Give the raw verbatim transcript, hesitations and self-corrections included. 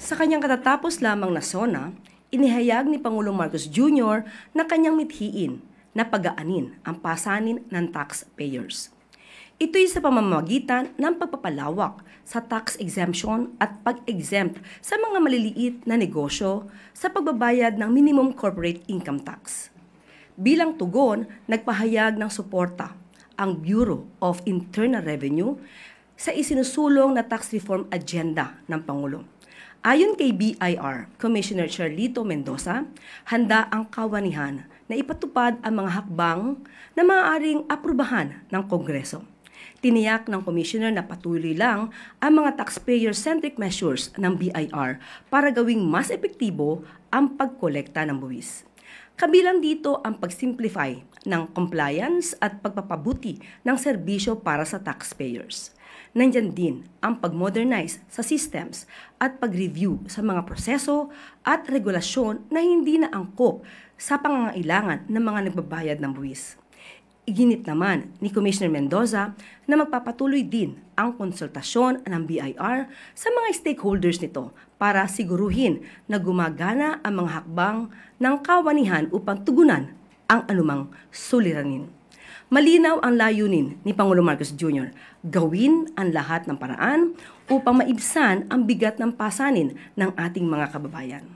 Sa kanyang katatapos lamang na SONA, inihayag ni Pangulong Marcos Junior na kanyang mithiin na pag-aanin ang pasanin ng taxpayers. Ito'y sa pamamagitan ng pagpapalawak sa tax exemption at pag-exempt sa mga maliliit na negosyo sa pagbabayad ng minimum corporate income tax. Bilang tugon, nagpahayag ng suporta ang Bureau of Internal Revenue sa isinusulong na tax reform agenda ng Pangulo. Ayon kay B I R Commissioner Charlito Mendoza, handa ang kawanihan na ipatupad ang mga hakbang na maaaring aprubahan ng Kongreso. Tiniyak ng Commissioner na patuloy lang ang mga taxpayer-centric measures ng B I R para gawing mas epektibo ang pagkolekta ng buwis. Kabilang dito ang pag-simplify ng compliance at pagpapabuti ng serbisyo para sa taxpayers. Nandyan din ang pag-modernize sa systems at pag-review sa mga proseso at regulasyon na hindi na angkop sa pangangailangan ng mga nagbabayad ng buwis. Iginit naman ni Commissioner Mendoza na magpapatuloy din ang konsultasyon ng B I R sa mga stakeholders nito para siguruhin na gumagana ang mga hakbang ng kawanihan upang tugunan ang anumang suliranin. Malinaw ang layunin ni Pangulong Marcos Junior, gawin ang lahat ng paraan upang maibsan ang bigat ng pasanin ng ating mga kababayan.